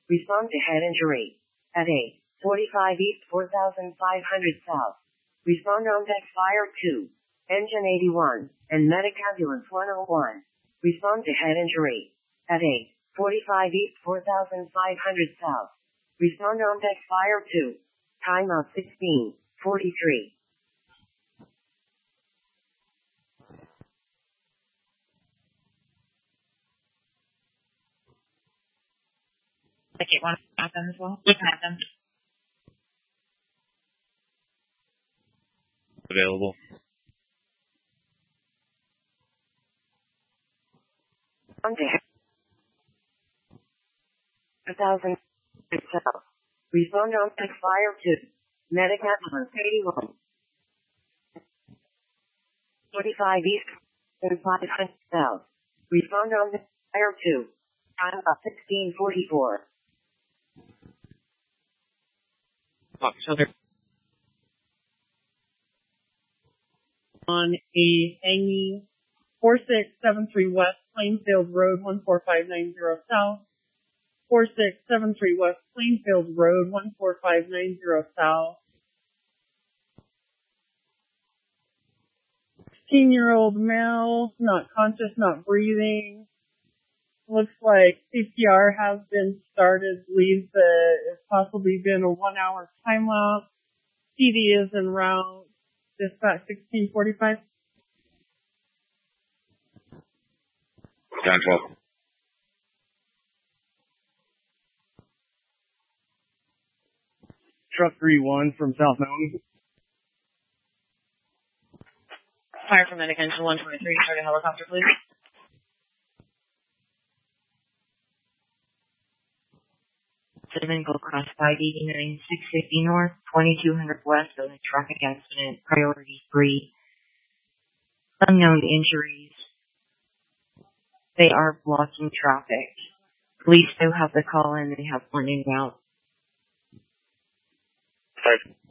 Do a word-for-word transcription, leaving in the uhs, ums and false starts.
Respond to head injury. At eight forty-five East four thousand five hundred South. Respond on deck fire two. Engine eighty-one, and medic ambulance one oh one. Respond to head injury. At eight forty-five East four thousand five hundred South. Respond on deck fire two. Timeout sixteen forty-three. Ticket one happen as well. What happened? Available. On deck. A thousand South. Respond on deck fire two. Medic ambulance eighty-one. forty-five East and five hundred South. Respond on deck fire two. Time about sixteen forty-four. October. On a hanging four six seven three West Plainfield Road one four five nine zero South. four six seven three West Plainfield Road one four five nine zero South. sixteen-year-old male, not conscious, not breathing. Looks like C P R has been started. Believes that it's possibly been a one-hour time lapse. P D is en route. Dispatch sixteen forty-five. ten twelve. Truck three one from South Mountain. Fire from medic engine one twenty-three. Target helicopter, please. Seven Gold Cross five eighty-nine, six fifty North, twenty-two hundred West, on a traffic accident, priority three. Unknown injuries. They are blocking traffic. Police do have the call in. They have one in route. Five.